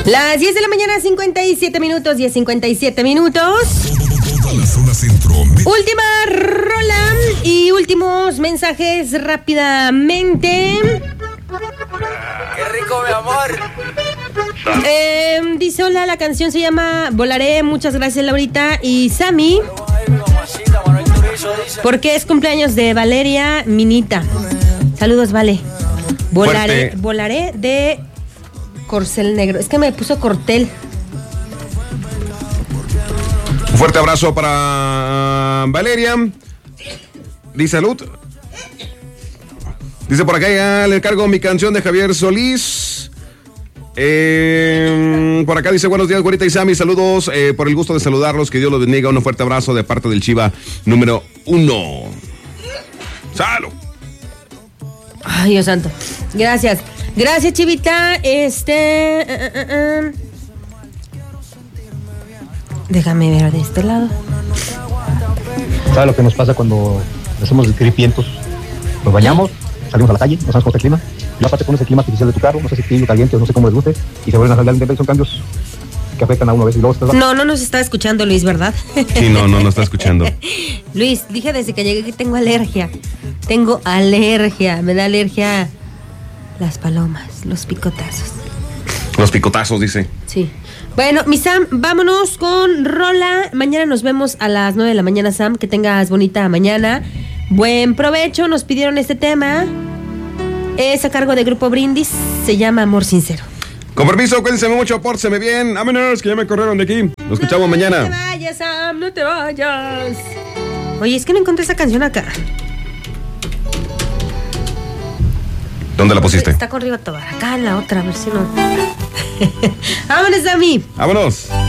Las 10 de la mañana, 57 minutos, 10:57 minutos. Toda la zona centro. Última rola y últimos mensajes rápidamente. ¡Qué rico, mi amor! Dice, hola, la canción se llama Volaré. Muchas gracias, Laurita. Y Sammy, porque es cumpleaños de Valeria Minita. Saludos, Vale. Volaré de Corcel Negro. Es que me puso Cortel. Un fuerte abrazo para Valeria. Dice salud. Dice por acá, ya le cargo mi canción de Javier Solís. Por acá dice, buenos días, güerita y Sammy, saludos, por el gusto de saludarlos, que Dios los bendiga, un fuerte abrazo de parte del Chiva número 1. ¡Salud! Ay, Dios santo. Gracias. Gracias, Chivita. Déjame ver de este lado. ¿Sabes lo que nos pasa cuando hacemos gripientos? Nos bañamos, salimos a la calle, no sabemos cómo está el clima, y aparte pones el clima artificial de tu carro, no sé si frío, caliente o no sé cómo les guste, y se vuelven a salir, son cambios que afectan a uno a veces y luego... No nos está escuchando Luis, ¿verdad? Sí, no está escuchando. Luis, dije desde que llegué que tengo alergia. Me da alergia las palomas, los picotazos. Los picotazos, dice. Sí. Bueno, mi Sam, vámonos con rola. Mañana nos vemos a las 9 de la mañana, Sam. Que tengas bonita mañana. Buen provecho. Nos pidieron este tema. Es a cargo de Grupo Brindis. Se llama Amor Sincero. Con permiso, cuídense mucho, pórtese bien. Vámonos, que ya me corrieron de aquí. Nos escuchamos mañana. No te vayas, Sam, no te vayas. Oye, es que no encontré esa canción acá. ¿Dónde la pusiste? Está con Rigo Tobar. Acá en la otra, a ver si no. Vámonos, Sammy. Vámonos.